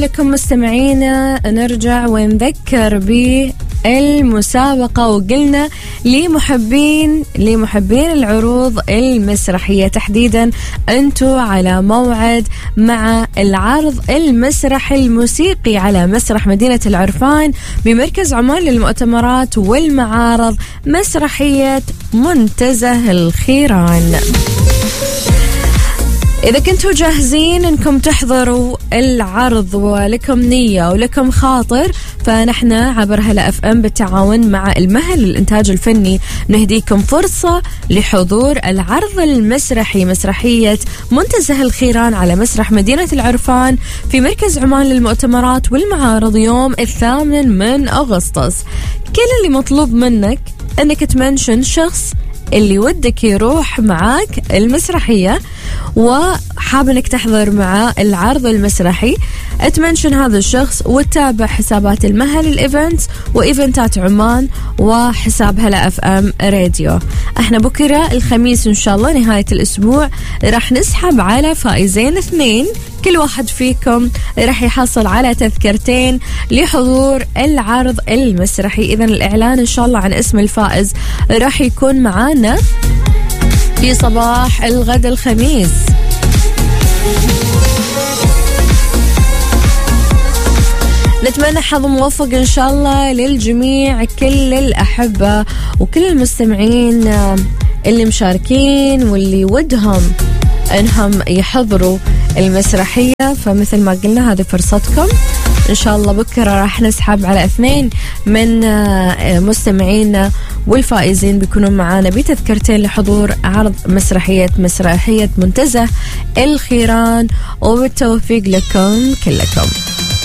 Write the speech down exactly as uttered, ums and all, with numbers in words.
لكم مستمعينا نرجع ونذكر بالمسابقة، وقلنا لمحبين لمحبين العروض المسرحية تحديدا أنتوا على موعد مع العرض المسرحي الموسيقي على مسرح مدينة العرفان بمركز عمان للمؤتمرات والمعارض، مسرحية منتزه الخيران. إذا كنتوا جاهزين أنكم تحضروا العرض ولكم نية ولكم خاطر، فنحن عبر هلا اف ام بالتعاون مع المهل للإنتاج الفني نهديكم فرصة لحضور العرض المسرحي مسرحية منتزه الخيران على مسرح مدينة العرفان في مركز عمان للمؤتمرات والمعارض يوم الثامن من أغسطس. كل اللي مطلوب منك أنك تمنشن شخص اللي ودك يروح معاك المسرحية وحاب انك تحضر مع العرض المسرحي، اتمنشن هذا الشخص وتتابع حسابات المهل الايفنتس وايفنتات عمان وحساب هلا اف ام راديو. احنا بكرة الخميس ان شاء الله نهاية الاسبوع راح نسحب على فائزين اثنين، كل واحد فيكم راح يحصل على تذكرتين لحضور العرض المسرحي. إذن الإعلان إن شاء الله عن اسم الفائز راح يكون معانا في صباح الغد الخميس. نتمنى حظ موفق إن شاء الله للجميع، كل الأحبة وكل المستمعين اللي مشاركين واللي ودهم أنهم يحضروا المسرحية. فمثل ما قلنا هذه فرصتكم إن شاء الله. بكرة راح نسحب على اثنين من مستمعينا والفائزين بيكونوا معانا بتذكرتين لحضور عرض مسرحية مسرحية منتزه الخيران، وبالتوفيق لكم كلكم.